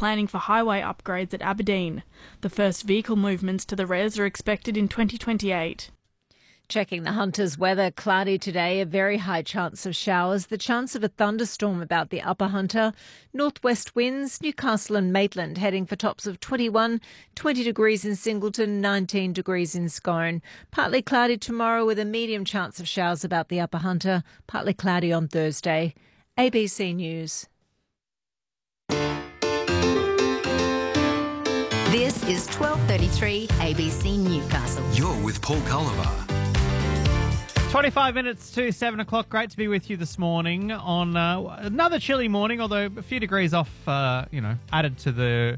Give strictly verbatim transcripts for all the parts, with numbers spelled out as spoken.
planning for highway upgrades at Aberdeen. The first vehicle movements to the res are expected in twenty twenty-eight. Checking the Hunters weather, cloudy today, a very high chance of showers, the chance of a thunderstorm about the upper Hunter. Northwest winds, Newcastle and Maitland heading for tops of twenty-one, twenty degrees in Singleton, nineteen degrees in Scone. Partly cloudy tomorrow with a medium chance of showers about the upper Hunter, partly cloudy on Thursday. A B C News. This is twelve thirty-three A B C Newcastle. You're with Paul Culliver. twenty-five minutes to seven o'clock. Great to be with you this morning on uh, another chilly morning, although a few degrees off, uh, you know, added to the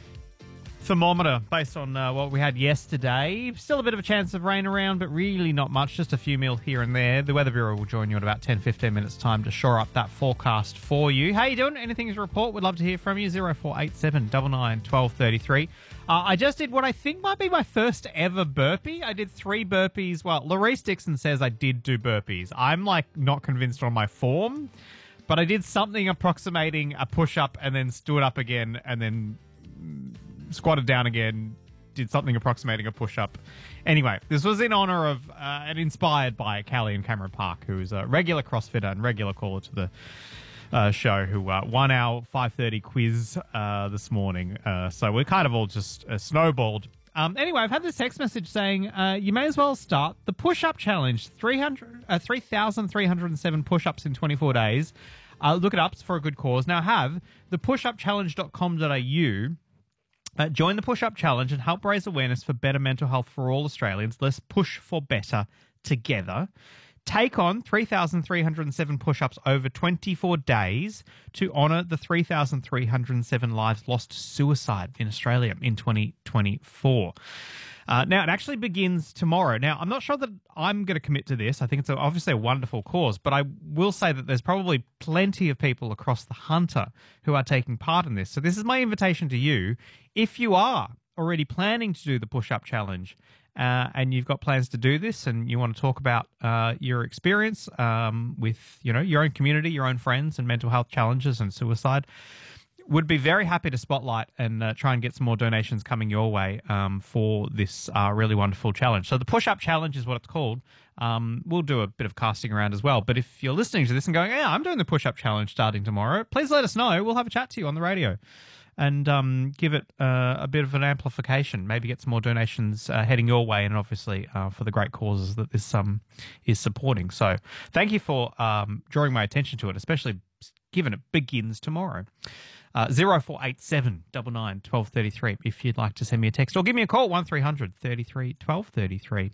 thermometer based on uh, what we had yesterday. Still a bit of a chance of rain around, but really not much, just a few mil here and there. The Weather Bureau will join you in about ten, fifteen minutes' time to shore up that forecast for you. How you doing? Anything to report? We'd love to hear from you. zero four eight seven nine nine one two three three. Uh, I just did what I think might be my first ever burpee. I did three burpees. Well, Laurice Dixon says I did do burpees. I'm, like, not convinced on my form, but I did something approximating a push-up and then stood up again and then squatted down again, did something approximating a push-up. Anyway, this was in honour of uh, and inspired by Callie and Cameron Park, who is a regular CrossFitter and regular caller to the uh, show, who uh, won our five thirty quiz uh, this morning. Uh, so we're kind of all just uh, snowballed. Um, anyway, I've had this text message saying uh, you may as well start the push-up challenge. three hundred, uh, three thousand three hundred seven push-ups in twenty-four days. Uh, look it up. It's for a good cause. Now have the push up challenge dot com dot a u. Uh, join the Push Up Challenge and help raise awareness for better mental health for all Australians. Let's push for better together. Take on three thousand three hundred seven push-ups over twenty-four days to honour the three thousand three hundred seven lives lost to suicide in Australia in twenty twenty-four. Uh, now, it actually begins tomorrow. Now, I'm not sure that I'm going to commit to this. I think it's a, obviously a wonderful cause, but I will say that there's probably plenty of people across the Hunter who are taking part in this. So this is my invitation to you. If you are already planning to do the push-up challenge uh, and you've got plans to do this and you want to talk about uh, your experience um, with, you know, your own community, your own friends and mental health challenges and suicide, would be very happy to spotlight and uh, try and get some more donations coming your way um, for this uh, really wonderful challenge. So the Push-Up Challenge is what it's called. Um, we'll do a bit of casting around as well. But if you're listening to this and going, yeah, I'm doing the Push-Up Challenge starting tomorrow, please let us know. We'll have a chat to you on the radio and um, give it uh, a bit of an amplification, maybe get some more donations uh, heading your way and obviously uh, for the great causes that this um, is supporting. So thank you for um, drawing my attention to it, especially given it begins tomorrow. Uh, zero four eight seven nine nine one two three three if you'd like to send me a text or give me a call, one three hundred thirty-three twelve thirty-three.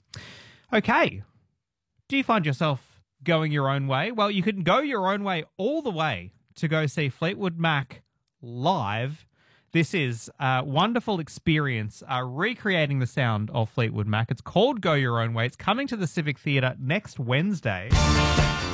Okay. Do you find yourself going your own way? Well, you can go your own way all the way to go see Fleetwood Mac live. This is a wonderful experience uh, recreating the sound of Fleetwood Mac. It's called Go Your Own Way. It's coming to the Civic Theatre next Wednesday.